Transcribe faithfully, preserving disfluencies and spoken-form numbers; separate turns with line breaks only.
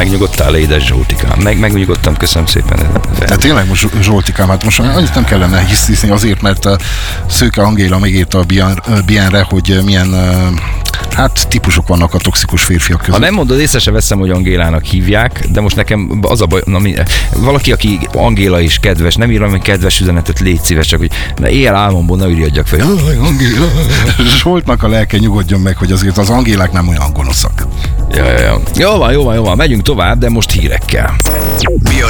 Megnyugodtál, édes Zsoltikám? Meg, megnyugodtam, köszönöm szépen.
Tehát tényleg most Zsoltikám, hát most annyit nem kellene hiszni azért, mert a Szőke Angéla megírta a Bienre, hogy milyen hát típusok vannak a toxikus férfiak között.
Ha nem mondod, észre se veszem, hogy Angélának hívják, de most nekem az a baj, na, mi, valaki, aki Angéla is kedves, nem írom egy kedves üzenetet, légy szíves, csak hogy na, éjjel álmomból ne ürjadjak fel. Angéla.
Zsoltnak a lelke nyugodjon meg, hogy azért az Angélák nem olyan gonoszak.
Ja, ja, ja. Jó van, jó van, jó van, megyünk tovább, de most hírekkel.
Mi a